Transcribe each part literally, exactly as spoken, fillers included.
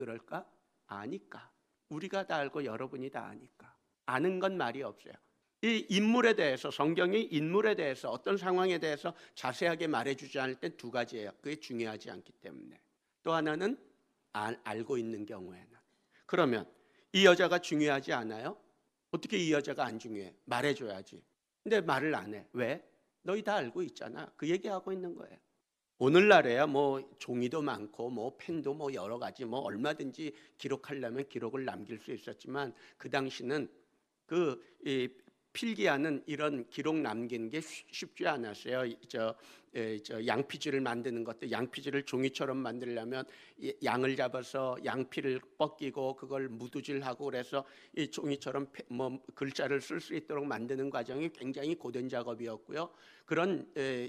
그럴까? 아니까. 우리가 다 알고 여러분이 다 아니까. 아는 건 말이 없어요. 이 인물에 대해서, 성경이 인물에 대해서 어떤 상황에 대해서 자세하게 말해주지 않을 때 두 가지예요. 그게 중요하지 않기 때문에. 또 하나는 알, 알고 있는 경우에는. 그러면 이 여자가 중요하지 않아요? 어떻게 이 여자가 안 중요해? 말해줘야지. 근데 말을 안 해. 왜? 너희 다 알고 있잖아. 그 얘기하고 있는 거예요. 오늘날에야 뭐 종이도 많고 뭐 펜도 뭐 여러 가지 뭐 얼마든지 기록하려면 기록을 남길 수 있었지만 그 당시는 그 이 필기하는 이런 기록 남기는 게 쉽지 않았어요. 저, 에, 저 양피지를 만드는 것도 양피지를 종이처럼 만들려면 양을 잡아서 양피를 벗기고 그걸 무두질하고 그래서 이 종이처럼 뭐 글자를 쓸 수 있도록 만드는 과정이 굉장히 고된 작업이었고요. 그런 에,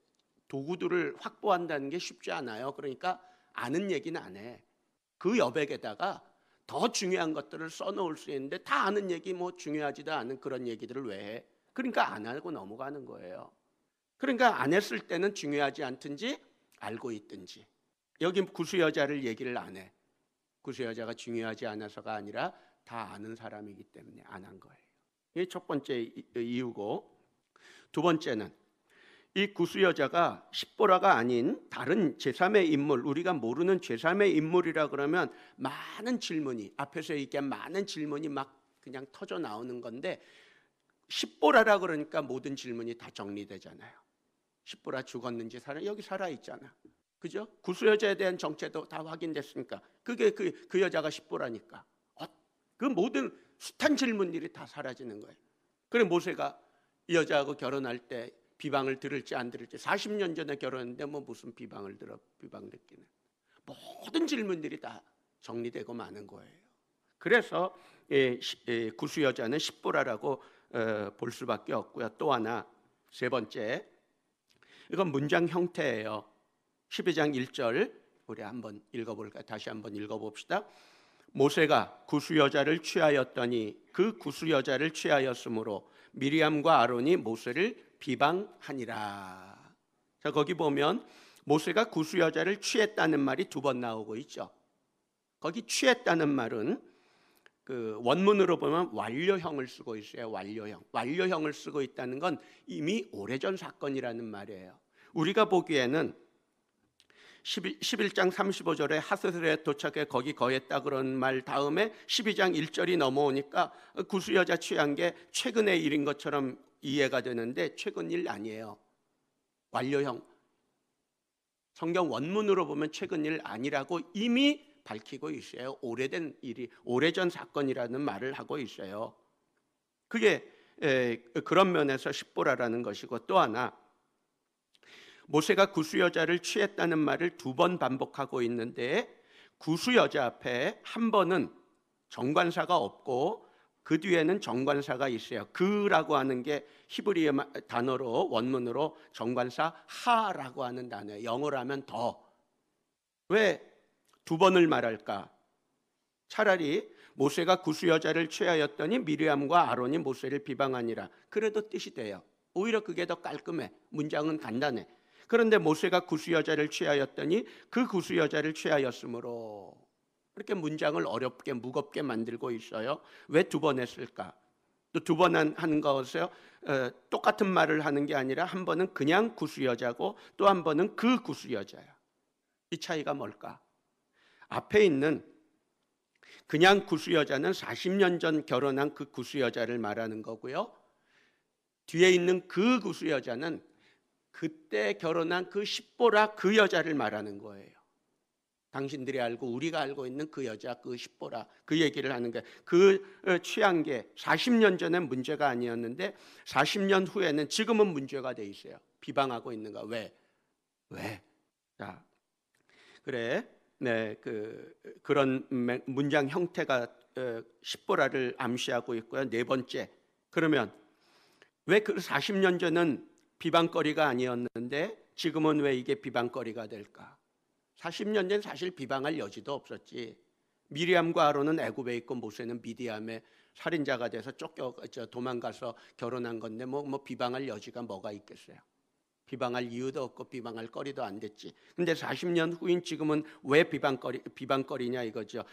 도구들을 확보한다는 게 쉽지 않아요. 그러니까 아는 얘기는 안 해. 그 여백에다가 더 중요한 것들을 써놓을 수 있는데 다 아는 얘기 뭐 중요하지도 않은 그런 얘기들을 왜 해? 그러니까 안 하고 넘어가는 거예요. 그러니까 안 했을 때는 중요하지 않든지 알고 있든지. 여기 구수 여자를 얘기를 안 해. 구수 여자가 중요하지 않아서가 아니라 다 아는 사람이기 때문에 안 한 거예요. 이게 첫 번째 이유고, 두 번째는 이 구수 여자가 십보라가 아닌 다른 제삼의 인물, 우리가 모르는 제삼의 인물이라 그러면 많은 질문이, 앞에서 얘기한 많은 질문이 막 그냥 터져 나오는 건데 십보라라 그러니까 모든 질문이 다 정리되잖아요. 십보라 죽었는지 살아, 여기 살아있잖아. 그죠? 구수 여자에 대한 정체도 다 확인됐으니까 그게 그, 그 여자가 십보라니까 어, 그 모든 숱한 질문들이 다 사라지는 거예요. 그래 모세가 이 여자하고 결혼할 때 비방을 들을지 안 들을지 사십 년 전에 결혼했는데 뭐 무슨 비방을 들어 비방 듣기는. 모든 질문들이 다 정리되고 마는 거예요. 그래서 구수 여자는 십보라라고 볼 수밖에 없고요. 또 하나 세 번째, 이건 문장 형태예요. 십이 장 일 절 우리 한번 읽어볼까요? 다시 한번 읽어봅시다. 모세가 구수 여자를 취하였더니 그 구수 여자를 취하였으므로 미리암과 아론이 모세를 비방하니라. 자, 거기 보면 모세가 구수 여자를 취했다는 말이 두 번 나오고 있죠. 거기 취했다는 말은 그 원문으로 보면 완료형을 쓰고 있어요. 완료형. 완료형을 쓰고 있다는 건 이미 오래전 사건이라는 말이에요. 우리가 보기에는 십일 장 삼십오 절에 하세슬에 도착해 거기 거했다 그런 말 다음에 십이 장 일 절이 넘어오니까 구수 여자 취한 게 최근의 일인 것처럼 이해가 되는데 최근 일 아니에요. 완료형. 성경 원문으로 보면 최근 일 아니라고 이미 밝히고 있어요. 오래된 일이, 오래전 사건이라는 말을 하고 있어요. 그게 에, 그런 면에서 십보라라는 것이고, 또 하나 모세가 구수 여자를 취했다는 말을 두 번 반복하고 있는데 구수 여자 앞에 한 번은 정관사가 없고 그 뒤에는 정관사가 있어요. 그라고 하는 게 히브리어 단어로 원문으로 정관사 하라고 하는 단어예요. 영어로 하면 더. 왜 두 번을 말할까? 차라리 모세가 구수 여자를 취하였더니 미리암과 아론이 모세를 비방하니라. 그래도 뜻이 돼요. 오히려 그게 더 깔끔해. 문장은 간단해. 그런데 모세가 구수 여자를 취하였더니 그 구수 여자를 취하였으므로, 이렇게 문장을 어렵게 무겁게 만들고 있어요. 왜 두 번 했을까? 또 두 번 하는 것에서 똑같은 말을 하는 게 아니라 한 번은 그냥 구수 여자고 또 한 번은 그 구수 여자야. 이 차이가 뭘까? 앞에 있는 그냥 구수 여자는 사십 년 전 결혼한 그 구수 여자를 말하는 거고요. 뒤에 있는 그 구수 여자는 그때 결혼한 그 십보라 그 여자를 말하는 거예요. 당신들이 알고 우리가 알고 있는 그 여자, 그 십보라, 그 얘기를 하는 거예요. 그 취한 게 사십 년 전엔 문제가 아니었는데 사십 년 후에는 지금은 문제가 돼 있어요. 비방하고 있는 거. 왜? 왜? 자, 그래. 네, 그 그런 문장 형태가 십보라를 암시하고 있고요. 네 번째, 그러면 왜 그 사십 년 전은 비방거리가 아니었는데 지금은 왜 이게 비방거리가 될까? 사십 년 전 사실 비방할 여지도 없었지. 미리암과 아론은 애굽에 있고 모세는 미디암에 살인자가 돼서 쫓겨 도망가서 결혼한 건데 뭐, 뭐 비방할 여지가 뭐가 있겠어요? 비방할 이유도 없고 비방할 거리도 안 됐지. 근데 사십 년 후인 지금은 왜 비방거리, 비방거리냐 이거죠.